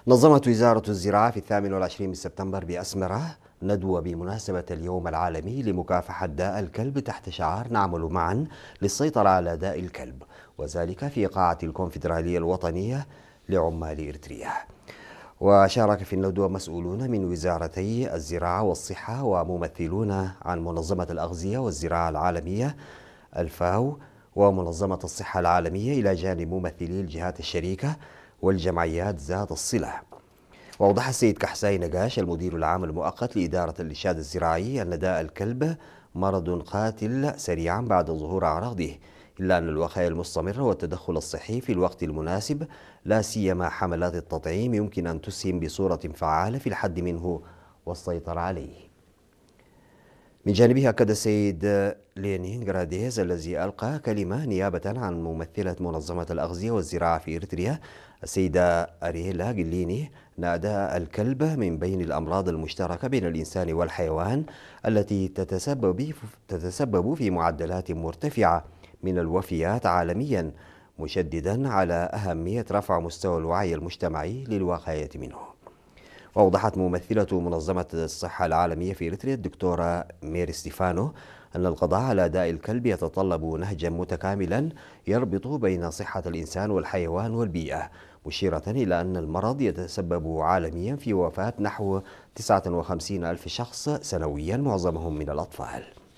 نظمت وزارة الزراعة في 28 من سبتمبر بأسمرة ندوة بمناسبة اليوم العالمي لمكافحة داء الكلب تحت شعار نعمل معا للسيطرة على داء الكلب، وذلك في قاعة الكونفدرالية الوطنية لعمال إريتريا. وشارك في الندوة مسؤولون من وزارتي الزراعة والصحة وممثلون عن منظمة الأغذية والزراعة العالمية الفاو ومنظمة الصحة العالمية، إلى جانب ممثلي الجهات الشريكة والجمعيات ذات الصلة. وأوضح السيد كحساي نقاش المدير العام المؤقت لإدارة الإرشاد الزراعي أن داء الكلب مرض قاتل سريعا بعد ظهور أعراضه، إلا أن الوقاية المستمرة والتدخل الصحي في الوقت المناسب لا سيما حملات التطعيم يمكن أن تسهم بصورة فعالة في الحد منه والسيطرة عليه. من جانبه أكد السيد لينين غراديز الذي ألقى كلمة نيابة عن ممثلة منظمة الأغذية والزراعة في إريتريا السيدة أرييلا جليني أن داء الكلب من بين الأمراض المشتركة بين الإنسان والحيوان التي تتسبب في معدلات مرتفعة من الوفيات عالميا، مشددا على أهمية رفع مستوى الوعي المجتمعي للوقاية منه. وأوضحت ممثلة منظمة الصحة العالمية في إريتريا الدكتورة ميري ستيفانو أن القضاء على داء الكلب يتطلب نهجا متكاملا يربط بين صحة الإنسان والحيوان والبيئة، مشيرة إلى أن المرض يتسبب عالميا في وفاة نحو 59 ألف شخص سنويا، معظمهم من الأطفال.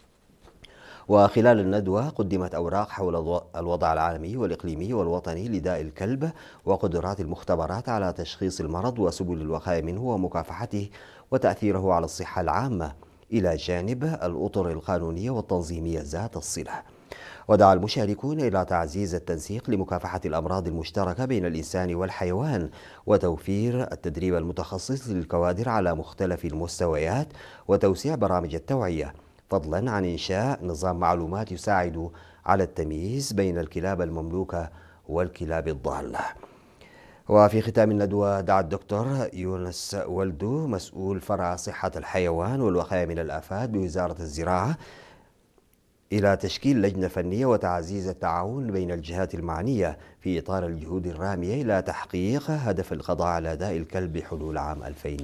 وخلال الندوة قدمت أوراق حول الوضع العالمي والإقليمي والوطني لداء الكلب وقدرات المختبرات على تشخيص المرض وسبل الوقاية منه ومكافحته وتأثيره على الصحة العامة، إلى جانب الأطر القانونية والتنظيمية ذات الصلة. ودعا المشاركون إلى تعزيز التنسيق لمكافحة الأمراض المشتركة بين الإنسان والحيوان وتوفير التدريب المتخصص للكوادر على مختلف المستويات وتوسيع برامج التوعية، فضلا عن إنشاء نظام معلومات يساعد على التمييز بين الكلاب المملوكة والكلاب الضالة. وفي ختام الندوة دعا الدكتور يونس ولدو مسؤول فرع صحة الحيوان والوقاية من الآفات بوزارة الزراعة إلى تشكيل لجنة فنية وتعزيز التعاون بين الجهات المعنية في إطار الجهود الرامية إلى تحقيق هدف القضاء على داء الكلب بحلول عام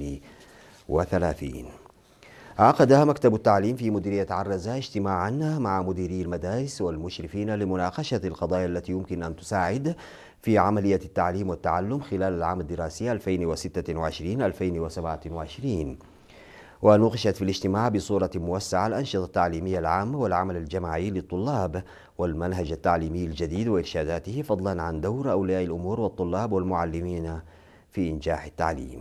2030. عقد مكتب التعليم في مديرية عرزة اجتماعا مع مديري المدارس والمشرفين لمناقشة القضايا التي يمكن أن تساعد في عملية التعليم والتعلم خلال العام الدراسي 2026-2027. ونوقشت في الاجتماع بصورة موسعة الأنشطة التعليمية العامة والعمل الجماعي للطلاب والمنهج التعليمي الجديد وإرشاداته، فضلا عن دور أولياء الأمور والطلاب والمعلمين في إنجاح التعليم.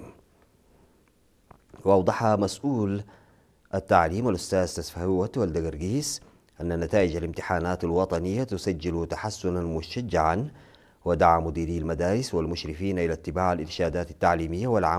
وأوضح مسؤول التعليم الأستاذ تسفهوت والدقرقيس أن نتائج الامتحانات الوطنية تسجل تحسنا مشجعا، ودعا مديري المدارس والمشرفين إلى اتباع الإرشادات التعليمية والعمل